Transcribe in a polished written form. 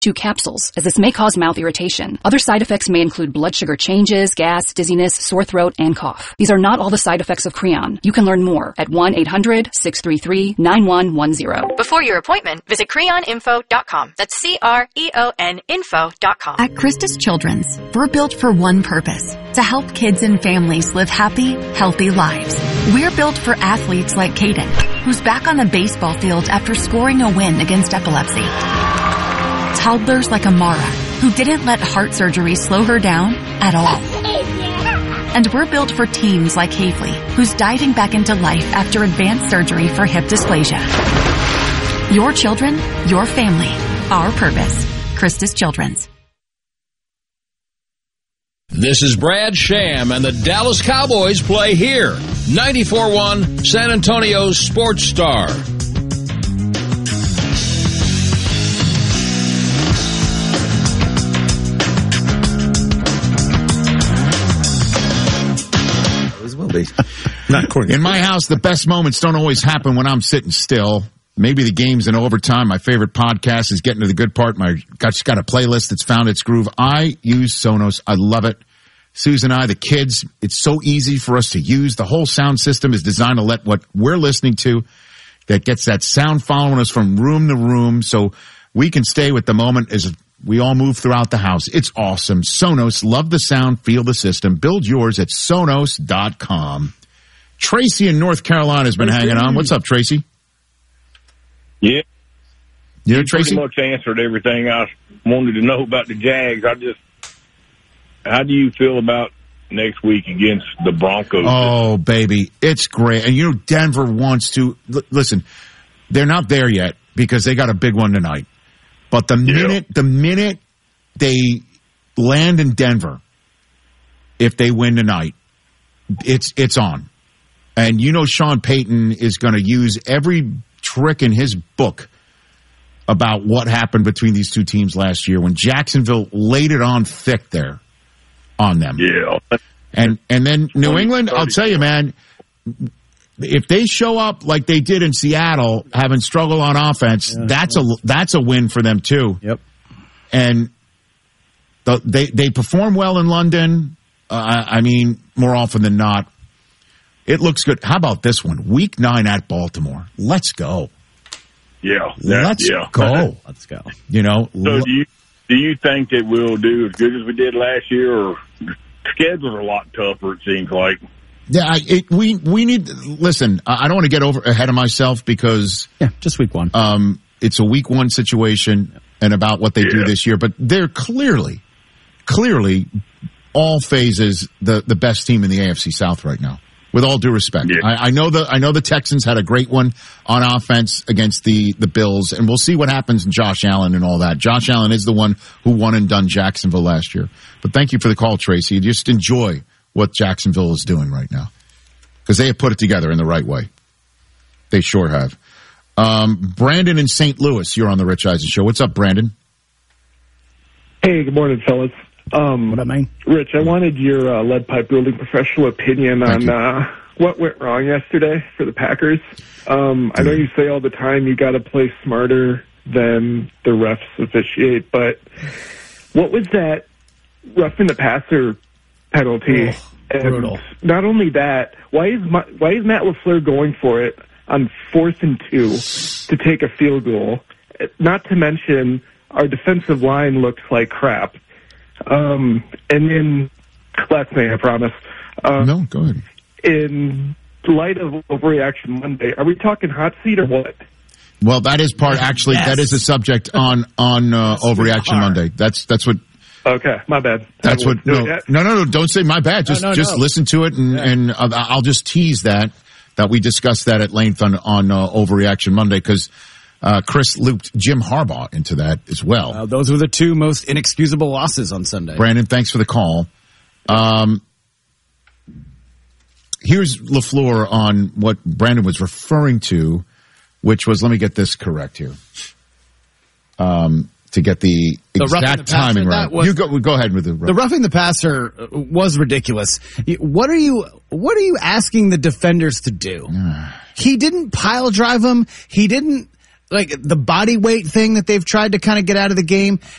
2 capsules, as this may cause mouth irritation. Other side effects may include blood sugar changes, gas, dizziness, sore throat, and cough. These are not all the side effects of Creon. You can learn more at 1-800-633-9110. Before your appointment, visit CreonInfo.com. That's CREON info.com. At Christus Children's, we're built for one purpose: to help kids and families live happy, healthy lives. We're built for athletes like Caden, who's back on the baseball field after scoring a win against epilepsy. Toddlers like Amara, who didn't let heart surgery slow her down at all. And we're built for teens like Havely, who's diving back into life after advanced surgery for hip dysplasia. Your children, your family, our purpose. Christus Children's. This is Brad Sham, and the Dallas Cowboys play here. 94.1 San Antonio's Sports Star. In my house, the best moments don't always happen when I'm sitting still. Maybe the game's in overtime. My favorite podcast is getting to the good part. Just got a playlist that's found its groove. I use Sonos. I love it. Susan and I, the kids, it's so easy for us to use. The whole sound system is designed to let what we're listening to, that gets that sound following us from room to room, so we can stay with the moment as we all move throughout the house. It's awesome. Sonos, love the sound, feel the system. Build yours at Sonos.com. Tracy in North Carolina has been hanging on. What's up, Tracy? Yeah. You Tracy? Pretty much answered everything I wanted to know about the Jags. How do you feel about next week against the Broncos? Oh, baby. It's great. And Denver wants to listen, they're not there yet because they got a big one tonight. But the minute they land in Denver, if they win tonight, it's on. And Sean Payton is going to use every trick in his book about what happened between these two teams last year when Jacksonville laid it on thick there on them. Yeah. And then New England, I'll tell you, man, if they show up like they did in Seattle, having struggled on offense, that's a win for them too. Yep. And they perform well in London. More often than not, it looks good. How about this one? Week 9 at Baltimore. Let's go. Yeah. Let's go. Let's go. So do you think that we'll do as good as we did last year, or the schedule's a lot tougher, it seems like? Yeah, we need. Listen, I don't want to get ahead of myself because just week 1. It's a week 1 situation and about what they do this year, but they're clearly all phases the best team in the AFC South right now. With all due respect, I know the Texans had a great one on offense against the Bills, and we'll see what happens in Josh Allen and all that. Josh Allen is the one who won and done Jacksonville last year. But thank you for the call, Tracy. Just enjoy what Jacksonville is doing right now because they have put it together in the right way. They sure have. Brandon in St. Louis, you're on the Rich Eisen Show. What's up, Brandon? Hey, good morning, fellas. What up, man? Rich, I wanted your lead pipe building professional opinion on what went wrong yesterday for the Packers. I know you say all the time you got to play smarter than the refs officiate, but what was that roughing the passer penalty? Brutal. Not only that, why is Matt LaFleur going for it on 4th and 2 to take a field goal? Not to mention our defensive line looks like crap. And then, last thing, I promise. No, go ahead. In light of Overreaction Monday, are we talking hot seat or what? Well, that is part, actually, that is a subject on Overreaction Monday. That's what. Okay, my bad. That's what. No, don't say my bad. Just listen to it, and I'll just tease that we discussed that at length on Overreaction Monday because Chris looped Jim Harbaugh into that as well. Those were the 2 most inexcusable losses on Sunday. Brandon, thanks for the call. Here's LaFleur on what Brandon was referring to, which was, let me get this correct here, to get the exact timing right. You go ahead with the roughing the passer was ridiculous. What are you asking the defenders to do? He didn't pile drive him. He didn't. Like the body weight thing that they've tried to kind of get out of the game.